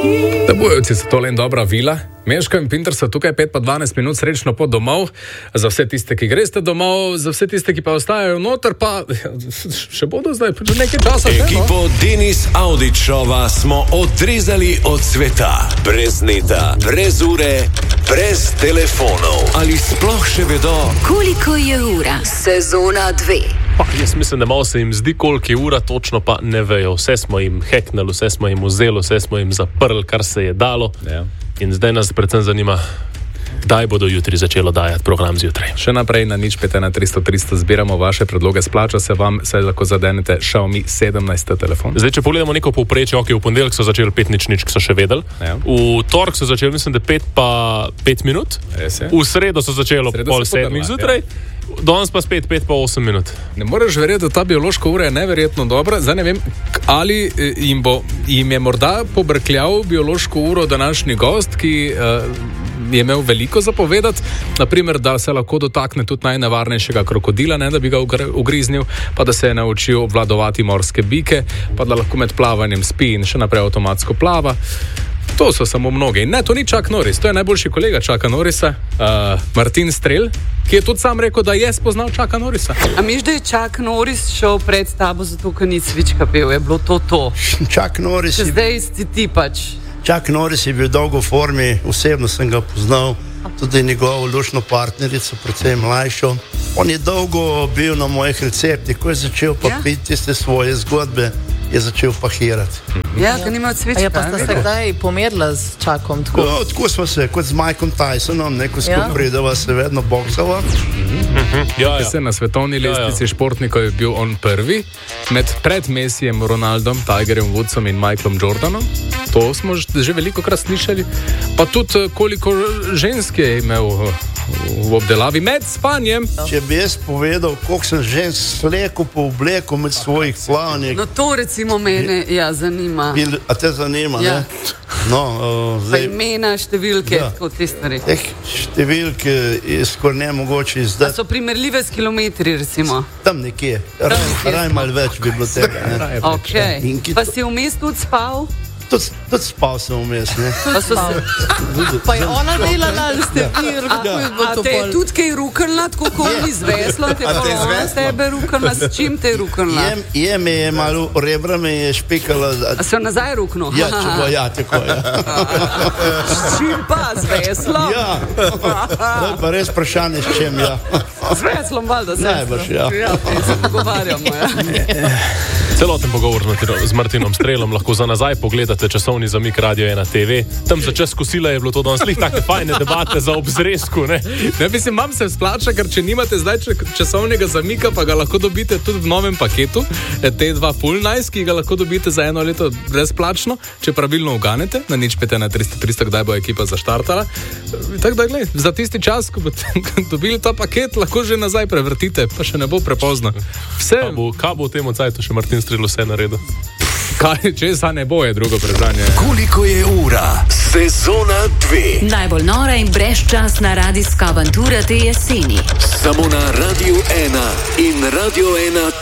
Da Bujevci so tole in dobra vila. Meško in Pinter so tukaj 5 pa 12 minut srečno pot domov. Za vse tiste, ki greste domov, za vse tiste, ki pa ostajajo noter, pa še bodo zdaj že nekaj časa. Ekipo Denis Audičova smo odrezali od sveta. Brez neta, brez ure, brez telefonov. Ali sploh še vedo, koliko je ura? Sezona 2. Pa, jaz mislim, da malo se jim zdi, koliko je ura, točno pa ne vejo. Vse smo jim hacknili, vse smo jim vzeli, vse smo jim zaprli, kar se je dalo. Ja. In zdaj nas predvsem zanima, kdaj bodo jutri začelo dajati program zjutraj. Še naprej na 051 zbiramo vaše predloge, splača se vam, saj lahko zadenete Xiaomi 17 telefon. Zdaj, če pogledamo neko povprečje, v ponedeljek so začeli 5:00, so še vedeli. Ja. V torek so začeli, mislim, da 5 minut. V sredo so začeli ob 6:30 zjutraj. Ja. Danes pa spet 5 pa 8 minut. Ne moreš verjeti, da ta biološka ura je neverjetno dobra. Zdaj ne vem, ali jim je morda pobrkljal biološko uro današnji gost, ki je imel veliko zapovedati. Naprimer, da se lahko dotakne tudi najnevarnejšega krokodila, ne da bi ga ugriznil, pa da se je naučil obvladovati morske bike, pa da lahko med plavanjem spi in še naprej avtomatsko plava. To so samo mnogi. Ne, to ni Chuck Norris, to je najboljši kolega Chucka Norrisa, Martin Strel, ki je tudi sam rekel, da je spoznal Chucka Norrisa. A misliš, da je Chuck Norris šel pred tabo, zato ker ni cvička pel? Je bilo to? Chuck Norris je... Zdaj si ti pač. Chuck Norris je bil dolgo v formi, osebno sem ga poznal, tudi njegovo lušno partnerico, predvsem mlajšo. On je dolgo bil na mojih receptih, ko je začel pa piti tiste svoje zgodbe, je začel pahirati. Ja, ker nima cvička. Ja, pa sta se kdaj pomerila z Chuckom? Tako? No, tako smo se, kot z Mikeom Tysonom, neko skupaj prideva se vedno boksava. Se na svetovni lestvici športnikov je bil on prvi, pred Messijem, Ronaldom, Tigerjem Woodsom in Michaelom Jordanom. To smo že veliko krat slišali. Pa tudi koliko žensk je imel v obdelavi med spanjem. Če bi jaz povedal, koliko sem žensk sleko po obleku med svojih plavanjih. No to recimo mene zanima. A te zanima, ja. Ne? No, pa imena, številke, tako te stvari. Številke je skoraj nemogoče izdati. A so primerljive s kilometri recimo? Tam nekje. Raj malo več bi bilo tega. Okay. Pa si vmes tudi spal? Tudi spal sem vmes, ne? Pa je ona delala, ali ste vi A te je tudi kaj rukrla, tako kot ni z veslom, te pa ona tebe rukrla, s čim te je rukrla? Je me je malo, rebra me je špikala. A se jo nazaj rukno? Ja, tako, ja. S čim pa, z veslom? Ja, to je pa res vprašanje, s čim, ja. Z veslom, valjda, s veslom. Najbrž, ja. Ja, se pogovarjamo, ja. Celoten pogovor z Martinom Strelom lahko za nazaj pogledate časovni zamik Radio 1 TV. Tam za čas kosila je bilo to danes take fajne debate za obzresku, ne? Ne, mislim, vam se splača, ker če nimate zdaj časovnega zamika, pa ga lahko dobite tudi v novem paketu, T2 Full Nice, ki ga lahko dobite za 1 leto brezplačno, če pravilno uganete, na 051 kdaj bo ekipa zaštartala. Tako da, glej, za tisti čas, ko boste dobili ta paket, lahko že nazaj prevrtite, pa še ne bo prepozno. Kaj bo v tem cajtu še Martin Strel vse naredil? Kaj, česa ne bo, je drugo vprašanje. Koliko je ura? Sezona 2. Najbolj nora in brezčasna radijska avantura te jeseni. Samo na Radio 1 in Radio 1